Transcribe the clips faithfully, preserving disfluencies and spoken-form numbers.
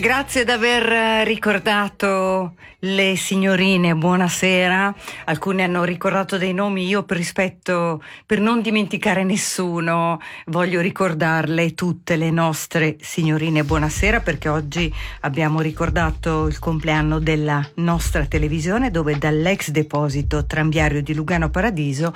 Grazie di aver ricordato le signorine, buonasera. Alcuni hanno ricordato dei nomi, io per rispetto, per non dimenticare nessuno, voglio ricordarle tutte le nostre signorine, buonasera, perché oggi abbiamo ricordato il compleanno della nostra televisione, dove dall'ex deposito tranviario di Lugano Paradiso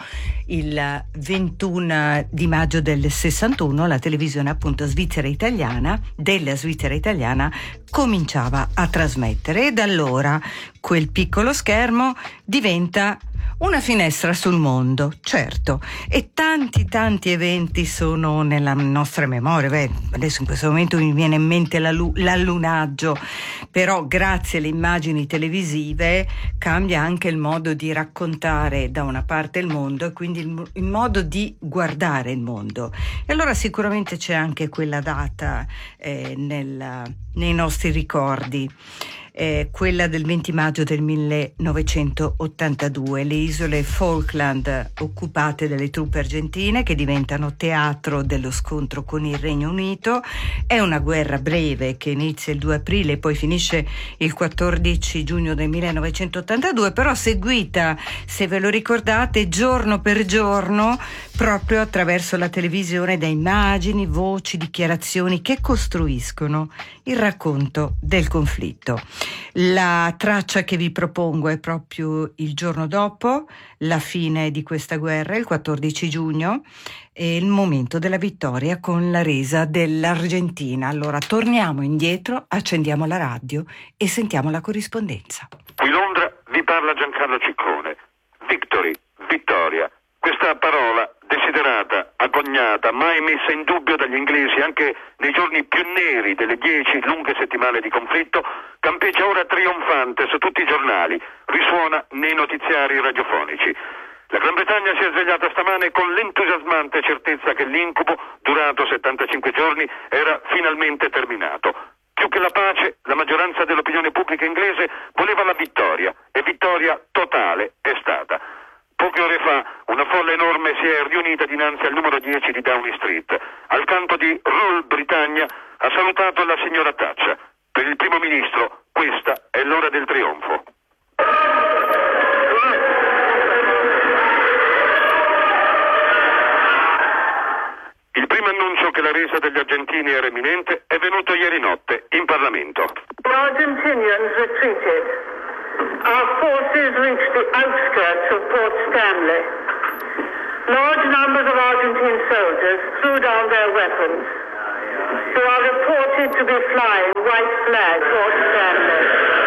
il ventuno di maggio del sessantuno la televisione appunto svizzera italiana, della Svizzera italiana, cominciava a trasmettere, e da allora quel piccolo schermo diventa una finestra sul mondo, certo, e tanti tanti eventi sono nella nostra memoria. Beh, adesso in questo momento mi viene in mente l'allunaggio, però grazie alle immagini televisive cambia anche il modo di raccontare da una parte il mondo, e quindi il, il modo di guardare il mondo. E allora sicuramente c'è anche quella data eh, nel, nei nostri ricordi. Eh, quella del venti maggio del millenovecentottantadue, le isole Falkland occupate dalle truppe argentine, che diventano teatro dello scontro con il Regno Unito. È una guerra breve che inizia il due aprile e poi finisce il quattordici giugno del millenovecentottantadue, però seguita, se ve lo ricordate, giorno per giorno, proprio attraverso la televisione, da immagini, voci, dichiarazioni che costruiscono il racconto del conflitto. La traccia che vi propongo è proprio il giorno dopo la fine di questa guerra, il quattordici giugno, e il momento della vittoria con la resa dell'Argentina. Allora torniamo indietro, accendiamo la radio e sentiamo la corrispondenza. Qui Londra, vi parla Giancarlo Ciccone. Victory, vittoria. Questa parola desiderata, agognata, mai messa in dubbio dagli inglesi anche nei giorni più neri delle dieci lunghe settimane di conflitto, campeggia ora trionfante su tutti i giornali, risuona nei notiziari radiofonici. La Gran Bretagna si è svegliata stamane con l'entusiasmante certezza che l'incubo, durato settantacinque giorni, era finalmente terminato. Più che la pace, la maggioranza dell'opinione pubblica inglese voleva la vittoria, e vittoria totale è stata. Poche ore fa una folla enorme si è riunita dinanzi al numero dieci di Downing Street. Al canto di Rule Britannia ha salutato la signora Thatcher. Per il primo ministro questa è l'ora del trionfo. Il primo annuncio che la resa degli argentini era imminente è venuto ieri notte in Parlamento. The Argentinians retreated. Our forces reached the outskirts of Port Stanley. Large numbers of Argentine soldiers threw down their weapons, who are reported to be flying white flag Port Stanley.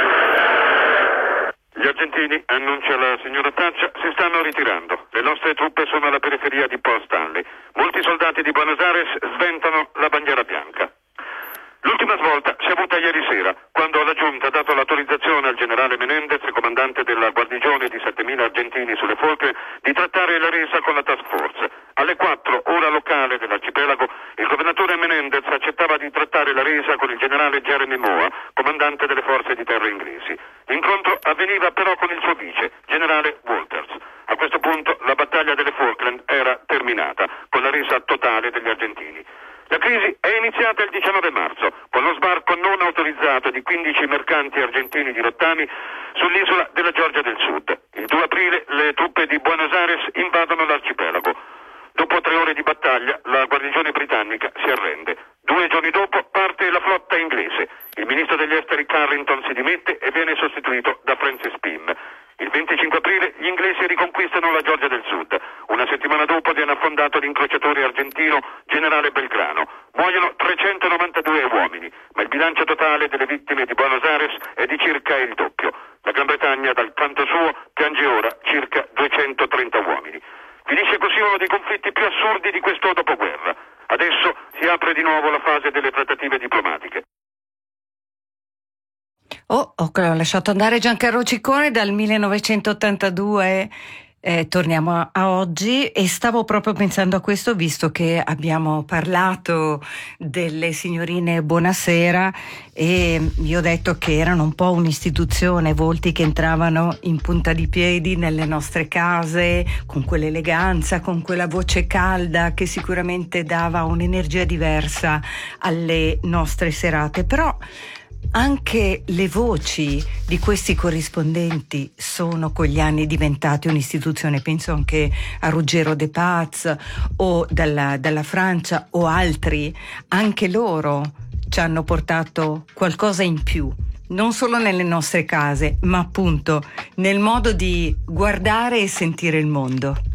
Gli argentini, annuncia la signora Thatcher, si stanno ritirando. Le nostre truppe sono alla periferia di Port Stanley. Molti soldati di Buenos Aires sventano la bandiera bianca. L'ultima svolta si è avuta ieri sera, quando la Giunta ha dato l'autorizzazione al generale Menendez, comandante della guarnigione di settemila argentini sulle Falkland, di trattare la resa con la task force. Alle quattro, ora locale dell'arcipelago, il governatore Menendez accettava di trattare la resa con il generale Jeremy Moa, comandante delle forze di terra inglesi. L'incontro avveniva però con il suo vice, generale Walters. A questo punto la battaglia delle Falkland era terminata, con la resa totale degli argentini. La crisi è iniziata il diciannove marzo, con lo sbarco non autorizzato di quindici mercanti argentini di rottami sull'isola della Georgia del Sud. Il due aprile le truppe di Buenos Aires invadono l'arcipelago. Dopo tre ore di battaglia, la guarnigione britannica si arrende. Due giorni dopo parte la flotta inglese. Il ministro degli esteri Carrington si dimette e viene sostituito da Francis Pym. Il venticinque aprile gli inglesi riconquistano la Georgia del Sud. Una settimana dopo viene affondato l'incrociatore argentino Generale Belgrano. Muoiono trecentonovantadue uomini, ma il bilancio totale delle vittime di Buenos Aires è di circa il doppio. La Gran Bretagna, dal canto suo, piange ora circa duecentotrenta uomini. Finisce così uno dei conflitti più assurdi di questo dopoguerra. Adesso si apre di nuovo la fase delle trattative diplomatiche. Oh, ho lasciato andare Giancarlo Ciccone dal millenovecentottantadue. Eh, torniamo a, a oggi, e stavo proprio pensando a questo, visto che abbiamo parlato delle signorine buonasera, e io ho detto che erano un po' un'istituzione, volti che entravano in punta di piedi nelle nostre case con quell'eleganza, con quella voce calda che sicuramente dava un'energia diversa alle nostre serate. Però anche le voci di questi corrispondenti sono con gli anni diventate un'istituzione. Penso anche a Ruggero De Paz o dalla, dalla Francia o altri, anche loro ci hanno portato qualcosa in più, non solo nelle nostre case, ma appunto nel modo di guardare e sentire il mondo.